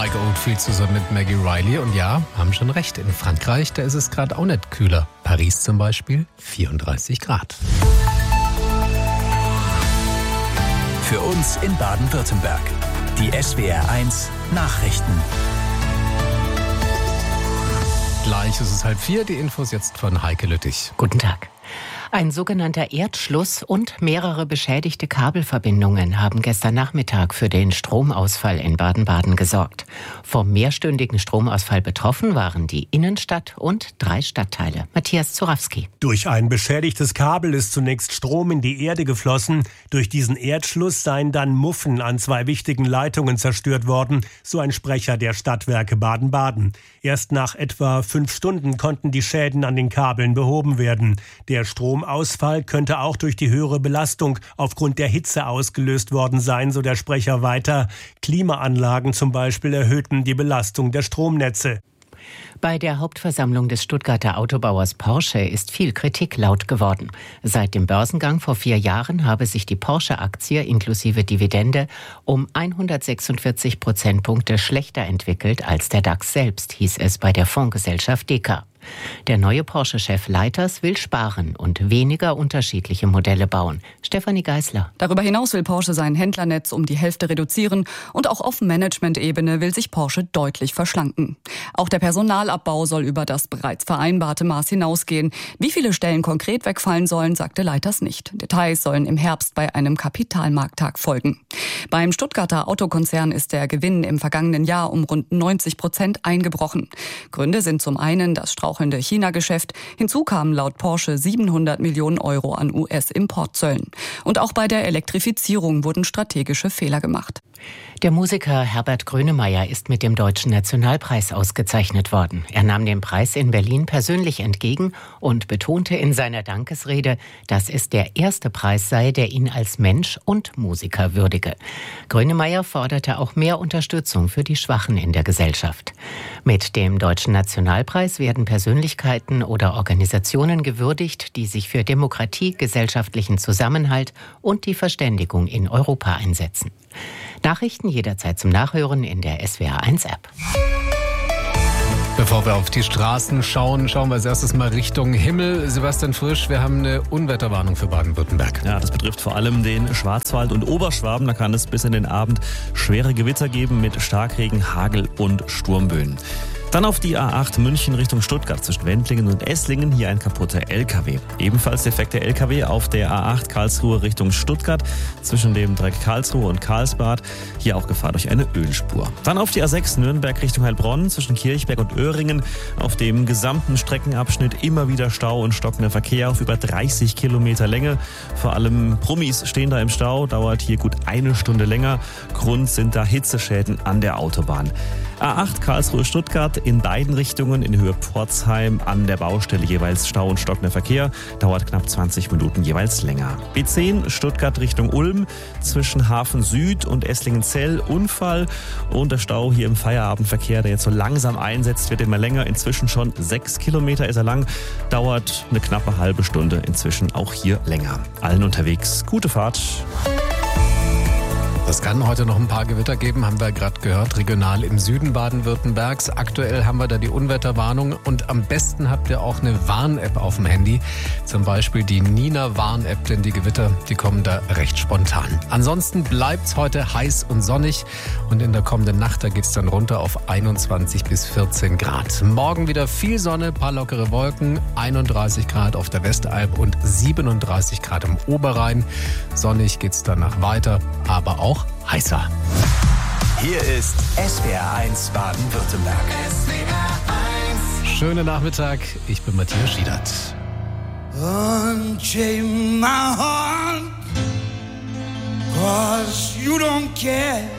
Mike Oldfield zusammen mit Maggie Riley. Und ja, haben schon recht, in Frankreich, da ist es gerade auch nicht kühler. Paris zum Beispiel, 34 Grad. Für uns in Baden-Württemberg. Die SWR1 Nachrichten. Gleich ist es 3:30, die Infos jetzt von Heike Lüttich. Guten Tag. Ein sogenannter Erdschluss und mehrere beschädigte Kabelverbindungen haben gestern Nachmittag für den Stromausfall in Baden-Baden gesorgt. Vom mehrstündigen Stromausfall betroffen waren die Innenstadt und 3 Stadtteile. Matthias Zurawski. Durch ein beschädigtes Kabel ist zunächst Strom in die Erde geflossen. Durch diesen Erdschluss seien dann Muffen an 2 wichtigen Leitungen zerstört worden, so ein Sprecher der Stadtwerke Baden-Baden. Erst nach etwa 5 Stunden konnten die Schäden an den Kabeln behoben werden. Der Stromausfall könnte auch durch die höhere Belastung aufgrund der Hitze ausgelöst worden sein, so der Sprecher weiter. Klimaanlagen zum Beispiel erhöhten die Belastung der Stromnetze. Bei der Hauptversammlung des Stuttgarter Autobauers Porsche ist viel Kritik laut geworden. Seit dem Börsengang vor 4 Jahren habe sich die Porsche-Aktie inklusive Dividende um 146 Prozentpunkte schlechter entwickelt als der DAX selbst, hieß es bei der Fondsgesellschaft Deka. Der neue Porsche-Chef Leiters will sparen und weniger unterschiedliche Modelle bauen. Stefanie Geisler. Darüber hinaus will Porsche sein Händlernetz um die Hälfte reduzieren und auch auf Management-Ebene will sich Porsche deutlich verschlanken. Auch der Personalabbau soll über das bereits vereinbarte Maß hinausgehen. Wie viele Stellen konkret wegfallen sollen, sagte Leiters nicht. Details sollen im Herbst bei einem Kapitalmarkttag folgen. Beim Stuttgarter Autokonzern ist der Gewinn im vergangenen Jahr um rund 90% eingebrochen. Gründe sind zum einen das strauchelnde China-Geschäft. Hinzu kamen laut Porsche 700 Millionen Euro an US-Importzöllen. Und auch bei der Elektrifizierung wurden strategische Fehler gemacht. Der Musiker Herbert Grönemeyer ist mit dem Deutschen Nationalpreis ausgezeichnet worden. Er nahm den Preis in Berlin persönlich entgegen und betonte in seiner Dankesrede, dass es der erste Preis sei, der ihn als Mensch und Musiker würdige. Grönemeyer forderte auch mehr Unterstützung für die Schwachen in der Gesellschaft. Mit dem Deutschen Nationalpreis werden Persönlichkeiten oder Organisationen gewürdigt, die sich für Demokratie, gesellschaftlichen Zusammenhalt und die Verständigung in Europa einsetzen. Nachrichten jederzeit zum Nachhören in der SWR1-App. Bevor wir auf die Straßen schauen wir als erstes mal Richtung Himmel. Sebastian Frisch, wir haben eine Unwetterwarnung für Baden-Württemberg. Ja, das betrifft vor allem den Schwarzwald und Oberschwaben. Da kann es bis in den Abend schwere Gewitter geben mit Starkregen, Hagel und Sturmböen. Dann auf die A8 München Richtung Stuttgart zwischen Wendlingen und Esslingen. Hier ein kaputter LKW. Ebenfalls defekter LKW auf der A8 Karlsruhe Richtung Stuttgart zwischen dem Dreieck Karlsruhe und Karlsbad. Hier auch Gefahr durch eine Ölspur. Dann auf die A6 Nürnberg Richtung Heilbronn zwischen Kirchberg und Öhringen. Auf dem gesamten Streckenabschnitt immer wieder Stau und stockender Verkehr auf über 30 Kilometer Länge. Vor allem Brummis stehen da im Stau. Dauert hier gut 1 Stunde länger. Grund sind da Hitzeschäden an der Autobahn. A8 Karlsruhe-Stuttgart in beiden Richtungen in Höhe Pforzheim an der Baustelle jeweils Stau und stockender Verkehr. Dauert knapp 20 Minuten jeweils länger. B10 Stuttgart Richtung Ulm zwischen Hafen Süd und Esslingen-Zell Unfall. Und der Stau hier im Feierabendverkehr, der jetzt so langsam einsetzt, wird immer länger. Inzwischen schon 6 Kilometer ist er lang. Dauert eine knappe halbe Stunde. Inzwischen auch hier länger. Allen unterwegs gute Fahrt. Es kann heute noch ein paar Gewitter geben, haben wir gerade gehört, regional im Süden Baden-Württembergs. Aktuell haben wir da die Unwetterwarnung und am besten habt ihr auch eine Warn-App auf dem Handy. Zum Beispiel die Nina-Warn-App, denn die Gewitter, die kommen da recht spontan. Ansonsten bleibt's heute heiß und sonnig und in der kommenden Nacht, da geht's dann runter auf 21 bis 14 Grad. Morgen wieder viel Sonne, paar lockere Wolken, 31 Grad auf der Westalb und 37 Grad im Oberrhein. Sonnig geht's danach weiter, aber auch heißer. Hier ist SWR1 Baden-Württemberg. Schönen Nachmittag, ich bin Matthias Schiedert. Unchain my heart, 'cause you don't care.